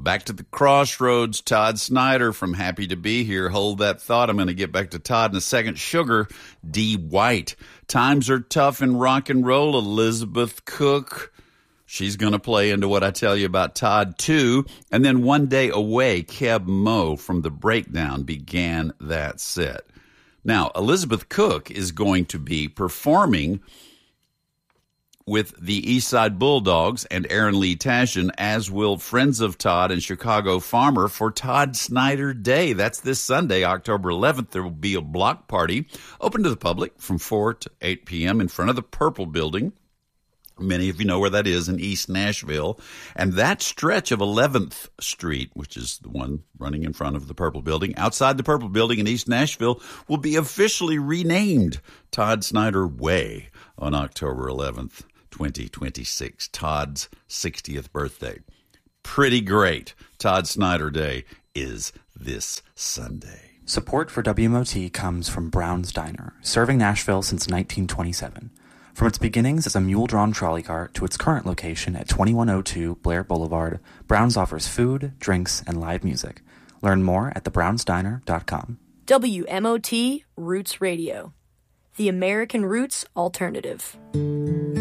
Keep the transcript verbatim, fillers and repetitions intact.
Back to the crossroads. Todd Snyder from Happy to Be Here. Hold that thought. I'm going to get back to Todd in a second. Sugar, D. White. Times are tough in rock and roll. Elizabeth Cook. She's going to play into what I tell you about Todd, too. And then One Day Away, Keb Mo from The Breakdown began that set. Now, Elizabeth Cook is going to be performing with the Eastside Bulldogs and Aaron Lee Tashin, as will Friends of Todd and Chicago Farmer for Todd Snyder Day. That's this Sunday, October eleventh. There will be a block party open to the public from four to eight p.m. in front of the Purple Building. Many of you know where that is in East Nashville. And that stretch of eleventh Street, which is the one running in front of the Purple Building, outside the Purple Building in East Nashville, will be officially renamed Todd Snyder Way on October eleventh, twenty twenty-six, Todd's sixtieth birthday. Pretty great. Todd Snyder Day is this Sunday. Support for W M O T comes from Brown's Diner, serving Nashville since nineteen twenty-seven. From its beginnings as a mule-drawn trolley cart to its current location at twenty-one oh two Blair Boulevard, Brown's offers food, drinks, and live music. Learn more at the browns diner dot com. W M O T Roots Radio, the American Roots Alternative.